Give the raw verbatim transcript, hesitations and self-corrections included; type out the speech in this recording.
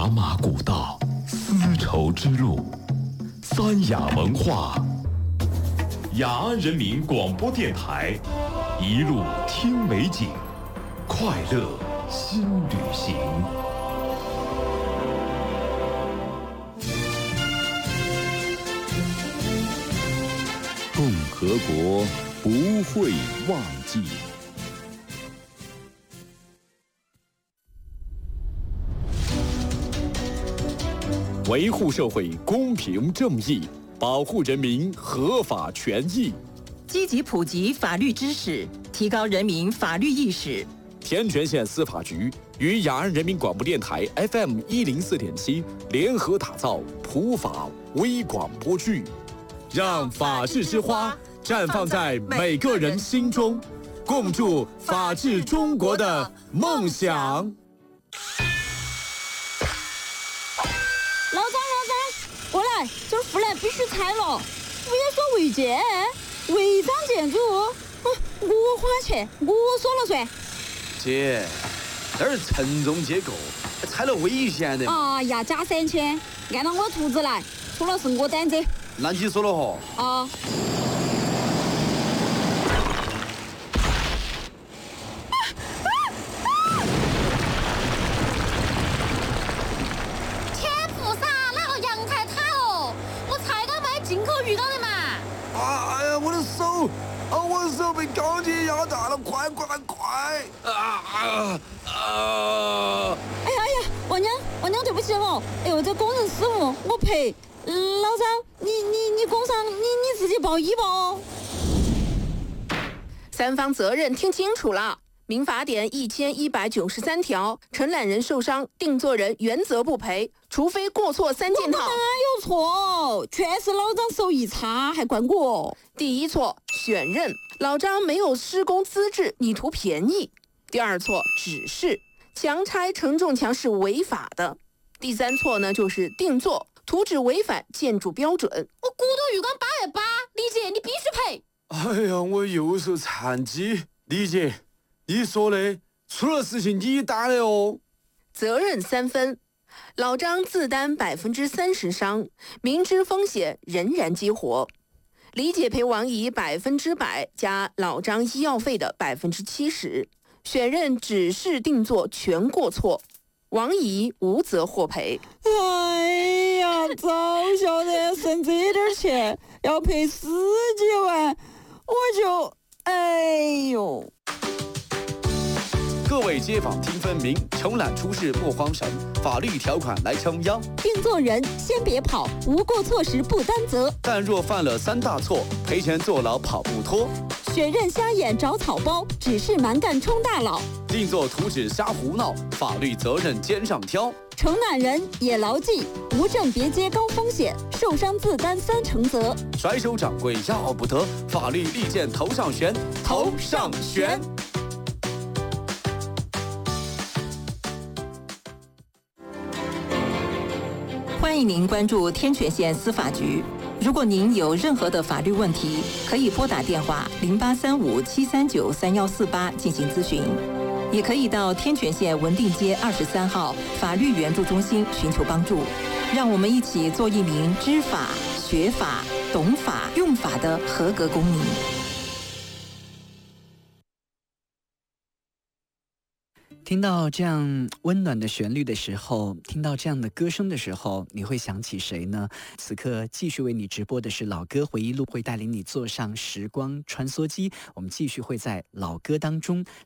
茶马古道，丝绸之路，三雅文化。雅安人民广播电台，一路听美景，快乐新旅行。共和国不会忘记。 维护社会公平正义，保护人民合法权益， 积极普及法律知识，提高人民法律意识。 天全县司法局与雅安人民广播电台 F M 一零四点七联合打造普法微广播剧，让法治之花绽放在每个人心中，共筑法治中国的梦想。 老张，老张，过来，这护栏必须拆了，物业说违建，违章建筑，嗯，我花钱，我说了算。 姐，这是承重结构，拆了危险的。 哎呀，加三千，按照我图纸来，除了是我担责。 那你说了哈？ 啊。 啊！我的手被钢筋压断了，快快快！啊啊啊！ 哎呀哎呀，王娘，王娘，对不起哦。哎呦，这工人失误，我赔。老张，你你你工伤，你你自己报医吧哦。 三方责任听清楚了。民法典一千一百九十三条，承揽人受伤，定作人原则不赔，除非过错三件套。 哪有错？全是老张手艺差，还怪我。 第一错，选任，老张没有施工资质，你图便宜。第二错，指示，强拆承重墙是违法的。第三错呢，就是定做，图纸违反建筑标准。 我骨头鱼缸八月八，李姐你必须赔。 哎呀，我右手残疾，李姐。你说的，出了事情你担的哦。 责任三分，老张自担百分之三十伤，明知风险仍然激活。李姐赔王姨百分之百加老张医药费的百分之七十。选任指示定做全过错，王姨无责获赔。 哎呀，早晓得省这点钱要赔十几万，我就哎呦。 各位街坊听分明，承揽出事莫慌神，法律条款来撑腰。 定做人先别跑，无过错时不担责。 但若犯了三大错，赔钱坐牢跑不脱。 选任瞎眼找草包，指示蛮干充大佬。 定做图纸瞎胡闹，法律责任肩上挑。 承揽人也牢记，无证别接高风险，受伤自担三成责。 甩手掌柜要不得，法律利剑头上悬，头上悬。 欢迎您关注天全县司法局。如果您有任何的法律问题，可以拨打电话零八三五七三九三幺四八进行咨询，也可以到天全县文定街二十三号法律援助中心寻求帮助。让我们一起做一名知法、学法、懂法、用法的合格公民。 听到这样温暖的旋律的时候，听到这样的歌声的时候，你会想起谁呢？此刻继续为你直播的是老歌回忆录，会带领你坐上时光穿梭机，我们继续会在老歌当中